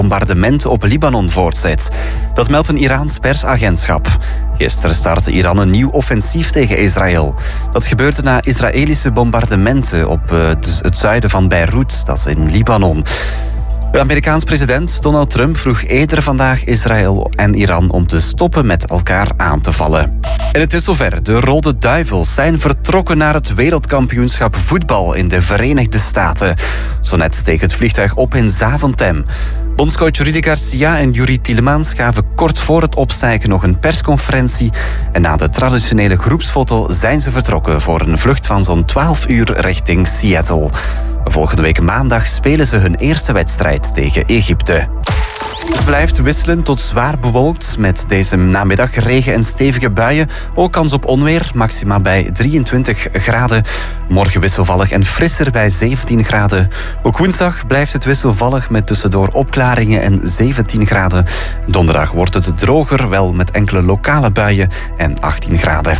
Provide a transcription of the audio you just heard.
bombardementen op Libanon voortzet. Dat meldt een Iraans persagentschap. Gisteren startte Iran een nieuw offensief tegen Israël. Dat gebeurde na Israëlische bombardementen op het zuiden van Beirut, dat is in Libanon. De Amerikaans president Donald Trump vroeg eerder vandaag Israël en Iran om te stoppen met elkaar aan te vallen. En het is zover. De Rode Duivels zijn vertrokken naar het wereldkampioenschap voetbal in de Verenigde Staten. Zo net steeg het vliegtuig op in Zaventem. Bondscoach Rudy Garcia en Yuri Tielemans gaven kort voor het opstijgen nog een persconferentie. En na de traditionele groepsfoto zijn ze vertrokken voor een vlucht van zo'n 12 uur richting Seattle. Volgende week maandag spelen ze hun eerste wedstrijd tegen Egypte. Het blijft wisselend tot zwaar bewolkt met deze namiddag regen en stevige buien. Ook kans op onweer, maxima bij 23 graden. Morgen wisselvallig en frisser bij 17 graden. Ook woensdag blijft het wisselvallig met tussendoor opklaringen en 17 graden. Donderdag wordt het droger, wel met enkele lokale buien en 18 graden.